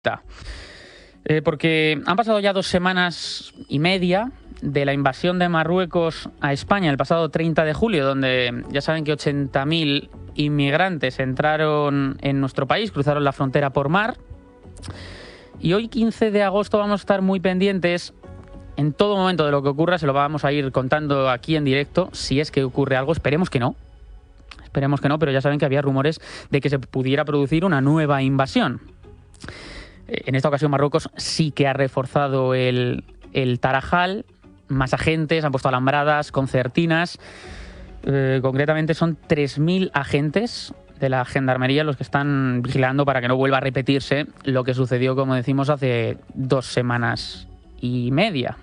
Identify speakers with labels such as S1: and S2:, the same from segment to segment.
S1: Porque han pasado ya 2 semanas y media de la invasión de Marruecos a España el pasado 30 de julio, donde ya saben que 80.000 inmigrantes entraron en nuestro país, cruzaron la frontera por mar. Y hoy, 15 de agosto, vamos a estar muy pendientes en todo momento de lo que ocurra. Se lo vamos a ir contando aquí en directo, si es que ocurre algo. Esperemos que no, pero ya saben que había rumores de que se pudiera producir una nueva invasión. En esta ocasión Marruecos sí que ha reforzado el Tarajal, más agentes, han puesto alambradas, concertinas. Concretamente son 3.000 agentes de la Gendarmería los que están vigilando para que no vuelva a repetirse lo que sucedió, como decimos, hace 2 semanas y media.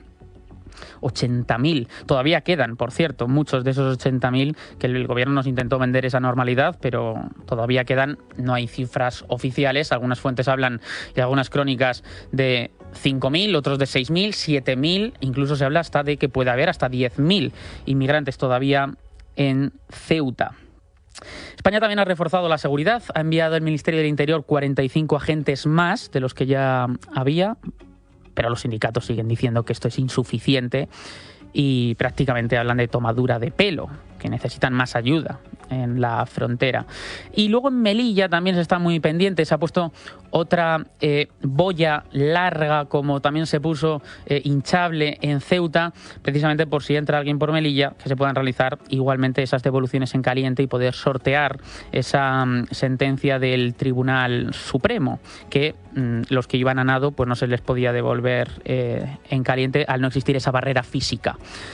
S1: 80.000. Todavía quedan, por cierto, muchos de esos 80.000 que el gobierno nos intentó vender esa normalidad, pero todavía quedan. No hay cifras oficiales. Algunas fuentes hablan y algunas crónicas de 5.000, otros de 6.000, 7.000. Incluso se habla hasta de que puede haber hasta 10.000 inmigrantes todavía en Ceuta. España también ha reforzado la seguridad. Ha enviado el Ministerio del Interior 45 agentes más de los que ya había, pero los sindicatos siguen diciendo que esto es insuficiente y prácticamente hablan de tomadura de pelo, que necesitan más ayuda en la frontera. Y luego en Melilla también se está muy pendiente, se ha puesto otra boya larga, como también se puso hinchable en Ceuta, precisamente por si entra alguien por Melilla, que se puedan realizar igualmente esas devoluciones en caliente y poder sortear esa sentencia del Tribunal Supremo, que los que iban a nado pues no se les podía devolver en caliente al no existir esa barrera física.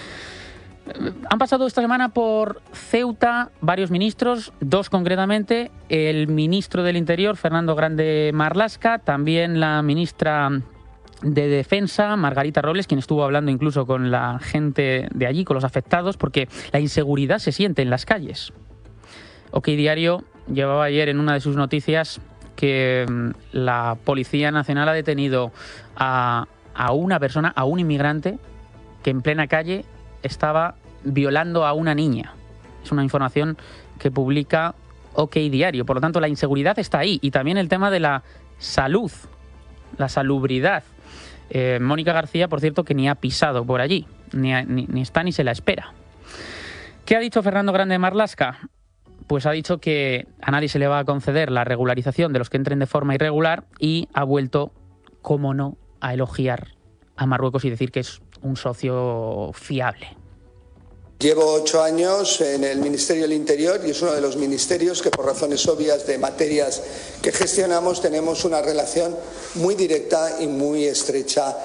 S1: Han pasado esta semana por Ceuta varios ministros, 2 concretamente, el ministro del Interior, Fernando Grande Marlaska, también la ministra de Defensa, Margarita Robles, quien estuvo hablando incluso con la gente de allí, con los afectados, porque la inseguridad se siente en las calles. OK Diario llevaba ayer en una de sus noticias que la Policía Nacional ha detenido a una persona, a un inmigrante, que en plena calle estaba violando a una niña. Es una información que publica OK Diario. Por lo tanto, la inseguridad está ahí. Y también el tema de la salud, la salubridad. Mónica García, por cierto, que ni ha pisado por allí. Ni está ni se la espera. ¿Qué ha dicho Fernando Grande Marlaska? Pues ha dicho que a nadie se le va a conceder la regularización de los que entren de forma irregular y ha vuelto, cómo no, a elogiar a Marruecos y decir que es un socio fiable.
S2: Llevo 8 años en el Ministerio del Interior y es uno de los ministerios que, por razones obvias de materias que gestionamos, tenemos una relación muy directa y muy estrecha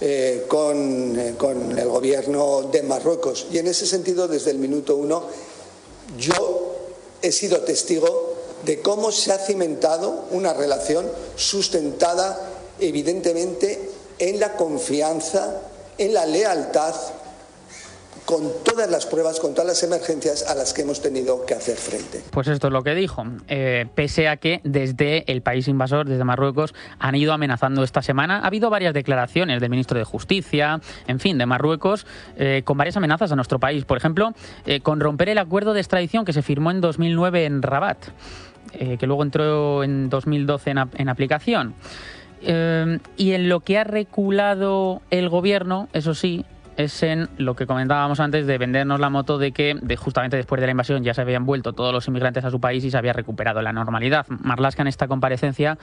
S2: con el gobierno de Marruecos. Y en ese sentido, desde el minuto 1, yo he sido testigo de cómo se ha cimentado una relación sustentada, evidentemente, en la confianza, en la lealtad, con todas las pruebas, con todas las emergencias a las que hemos tenido que hacer frente.
S1: Pues esto es lo que dijo, pese a que desde el país invasor, desde Marruecos, han ido amenazando esta semana. Ha habido varias declaraciones del ministro de Justicia, en fin, de Marruecos, con varias amenazas a nuestro país. Por ejemplo, con romper el acuerdo de extradición que se firmó en 2009 en Rabat, que luego entró en 2012 en aplicación. Y en lo que ha reculado el gobierno, eso sí, es en lo que comentábamos antes de vendernos la moto de que justamente después de la invasión ya se habían vuelto todos los inmigrantes a su país y se había recuperado la normalidad. Marlaska en esta comparecencia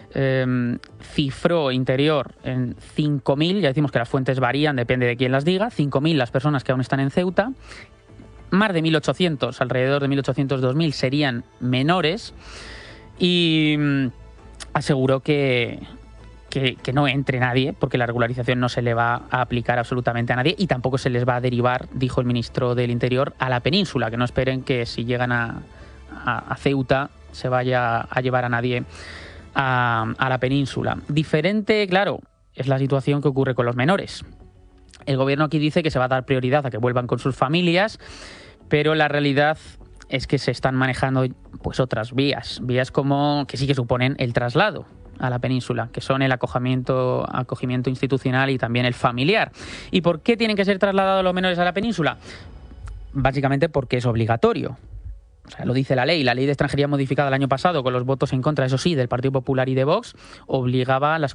S1: cifró Interior en 5.000, ya decimos que las fuentes varían, depende de quién las diga, 5.000 las personas que aún están en Ceuta, más de 1.800, alrededor de 1.800, 2.000 serían menores, y aseguró que no entre nadie, porque la regularización no se le va a aplicar absolutamente a nadie y tampoco se les va a derivar, dijo el ministro del Interior, a la península, que no esperen que si llegan a Ceuta se vaya a llevar a nadie a la península. Diferente, claro, es la situación que ocurre con los menores. El gobierno aquí dice que se va a dar prioridad a que vuelvan con sus familias, pero la realidad es que se están manejando pues otras vías como que sí que suponen el traslado a la península, que son el acogimiento institucional y también el familiar. ¿Y por qué tienen que ser trasladados los menores a la península? Básicamente porque es obligatorio. O sea, lo dice la ley. La ley de extranjería modificada el año pasado, con los votos en contra, eso sí, del Partido Popular y de Vox, obligaba a las